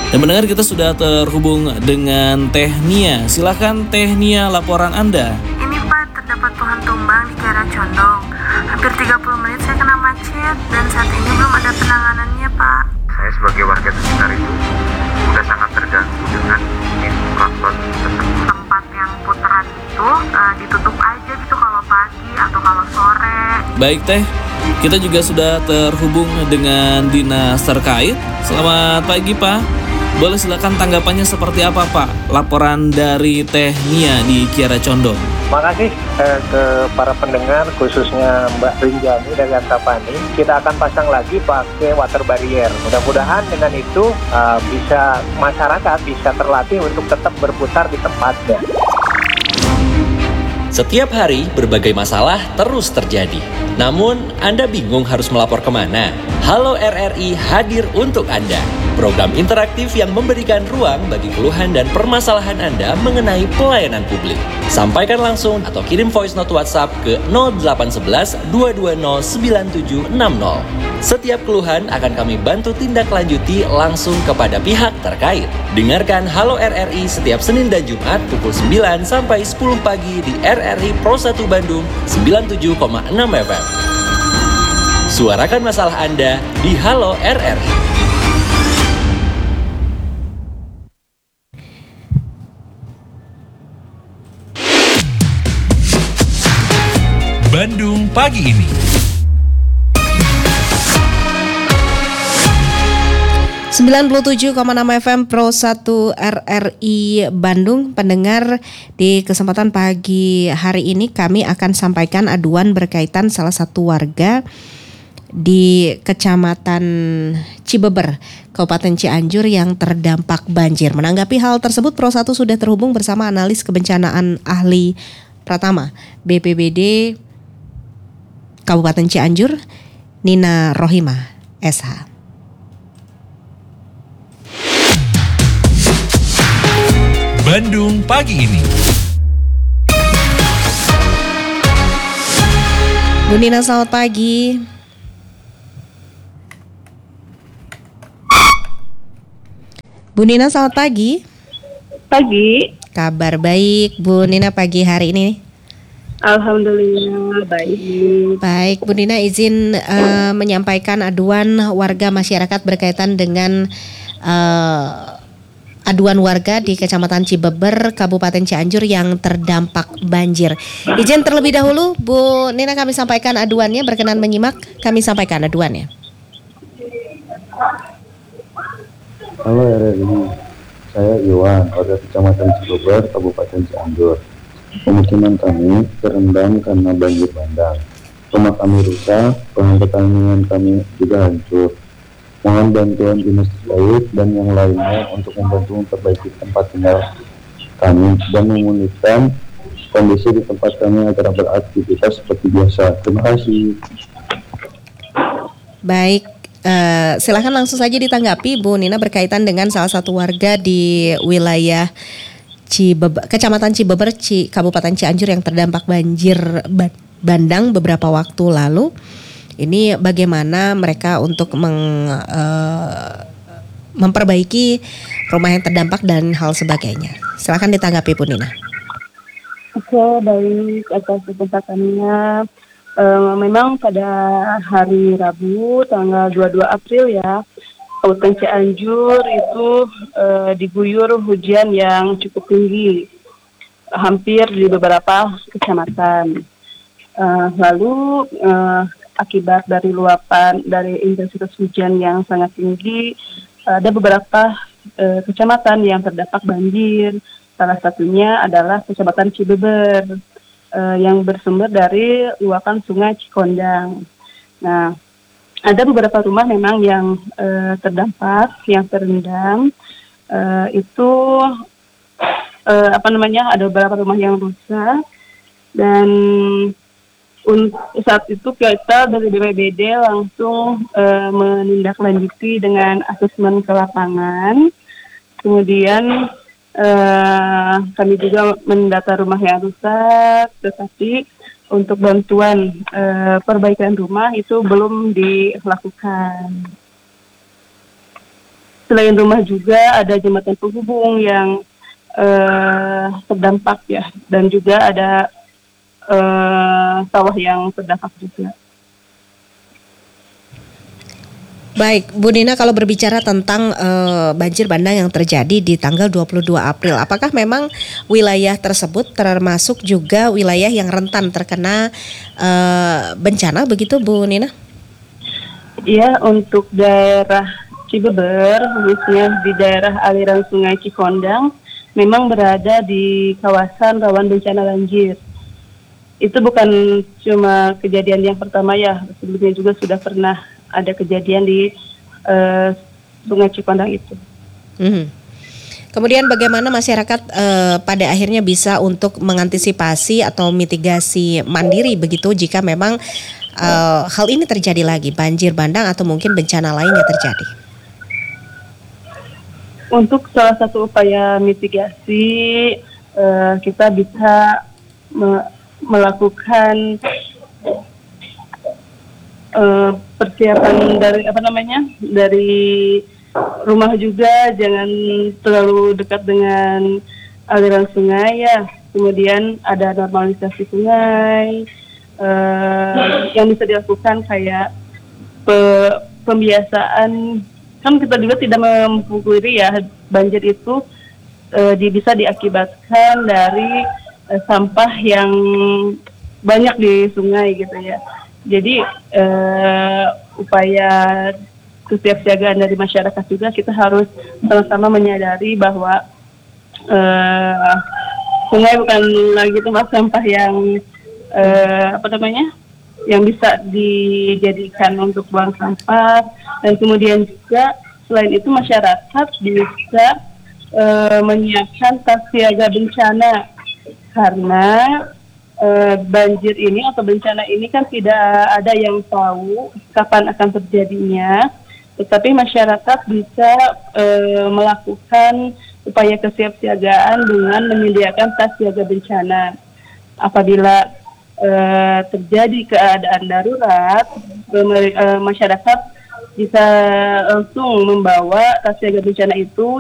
Dan mendengar kita sudah terhubung dengan Teh Nia. Silakan Teh Nia, laporan Anda. Ini Pak, terdapat pohon tumbang di Kiara Condong. Hampir 30 menit saya kena macet dan saat ini belum ada penanganannya Pak. Saya sebagai warga sekitar itu sudah sangat terganggu dengan infrastruktur tersebut. Tempat yang putaran itu ditutup aja gitu kalau pagi atau kalau sore. Baik Teh, kita juga sudah terhubung dengan dinas terkait. Selamat pagi Pak. Boleh silakan tanggapannya seperti apa Pak? Laporan dari Teh Nia di Kiara Condong. Terima kasih ke para pendengar, khususnya Mbak Rinjani dari Antapani. Kita akan pasang lagi pakai water barrier. Mudah-mudahan dengan itu bisa masyarakat bisa terlatih untuk tetap berputar di tempatnya. Setiap hari berbagai masalah terus terjadi. Namun Anda bingung harus melapor kemana? Halo RRI hadir untuk Anda. Program interaktif yang memberikan ruang bagi keluhan dan permasalahan Anda mengenai pelayanan publik. Sampaikan langsung atau kirim voice note WhatsApp ke 0811 220 9760. Setiap keluhan akan kami bantu tindak lanjuti langsung kepada pihak terkait. Dengarkan Halo RRI setiap Senin dan Jumat pukul 9 sampai 10 pagi di RRI Pro 1 Bandung 97,6 FM. Suarakan masalah Anda di Halo RRI. Bandung pagi ini. 97,6 FM Pro 1 RRI Bandung. Pendengar, di kesempatan pagi hari ini kami akan sampaikan aduan berkaitan salah satu warga di Kecamatan Cibeber, Kabupaten Cianjur yang terdampak banjir. Menanggapi hal tersebut, Pro 1 sudah terhubung bersama analis kebencanaan ahli Pratama BPBD Kabupaten Cianjur, Nina Rohimah, SH. Bandung pagi ini. Bu Nina, selamat pagi. Bu Nina, selamat pagi. Pagi. Kabar baik Bu Nina pagi hari ini? Alhamdulillah baik. Baik, Bu Nina izin menyampaikan aduan warga masyarakat berkaitan dengan aduan warga di Kecamatan Cibeber, Kabupaten Cianjur yang terdampak banjir. Izin terlebih dahulu, Bu Nina, kami sampaikan aduannya. Berkenan menyimak, kami sampaikan aduannya. Halo RRI, saya Iwan, warga Kecamatan Cibeber, Kabupaten Cianjur. Pemukiman kami terendam karena banjir bandang. Rumah kami rusak, bahan pertanian kami juga hancur. Mohon bantuan dinas terkait dan yang lainnya untuk membantu memperbaiki tempat tinggal kami dan memulihkan kondisi di tempat kami agar beraktivitas seperti biasa. Terima kasih. Baik, silakan langsung saja ditanggapi Bu Nina berkaitan dengan salah satu warga di wilayah Kecamatan Cibeber, Kabupaten Cianjur yang terdampak banjir bandang beberapa waktu lalu. Ini bagaimana mereka untuk memperbaiki rumah yang terdampak dan hal sebagainya. Silakan ditanggapi Bu Nina. Oke, baik, atas kesempatannya. Memang pada hari Rabu tanggal 22 April ya, Kabupaten Cianjur itu diguyur hujan yang cukup tinggi, hampir di beberapa kecamatan. Lalu akibat dari luapan dari intensitas hujan yang sangat tinggi, ada beberapa kecamatan yang terdampak banjir. Salah satunya adalah Kecamatan Cibeber yang bersumber dari luapan Sungai Cikondang. Nah, ada beberapa rumah memang yang terdampak, yang terendam. Ada beberapa rumah yang rusak. Dan saat itu kita dari BPBD langsung menindaklanjuti dengan asesmen ke lapangan. Kemudian kami juga mendata rumah yang rusak, tetapi untuk bantuan perbaikan rumah itu belum dilakukan. selain rumah juga ada jembatan penghubung yang terdampak ya, dan juga ada sawah yang terdampak juga. Baik, Bu Nina, kalau berbicara tentang banjir bandang yang terjadi di tanggal 22 April, apakah memang wilayah tersebut termasuk juga wilayah yang rentan terkena bencana begitu, Bu Nina? Iya, untuk daerah Cibeber, khususnya di daerah aliran Sungai Cikondang, memang berada di kawasan rawan bencana banjir. Itu bukan cuma kejadian yang pertama ya, sebelumnya juga sudah pernah ada kejadian di Sungai Cikondang itu. Kemudian bagaimana masyarakat pada akhirnya bisa untuk mengantisipasi atau mitigasi mandiri begitu jika memang hal ini terjadi lagi, banjir bandang atau mungkin bencana lainnya terjadi? Untuk salah satu upaya mitigasi, kita bisa melakukan persiapan dari rumah juga, jangan terlalu dekat dengan aliran sungai ya. Kemudian ada normalisasi sungai yang bisa dilakukan kayak pembiasaan. Kan kita juga tidak memungkiri ya, banjir itu bisa diakibatkan dari sampah yang banyak di sungai gitu ya. Jadi upaya kesiapsiagaan dari masyarakat juga, kita harus sama-sama menyadari bahwa sungai bukan lagi tempat sampah yang yang bisa dijadikan untuk buang sampah. Dan kemudian juga selain itu masyarakat bisa menyiapkan tas siaga bencana, karena banjir ini atau bencana ini kan tidak ada yang tahu kapan akan terjadinya, tetapi masyarakat bisa melakukan upaya kesiapsiagaan dengan menyediakan tas siaga bencana. Apabila terjadi keadaan darurat, masyarakat bisa langsung membawa tas siaga bencana itu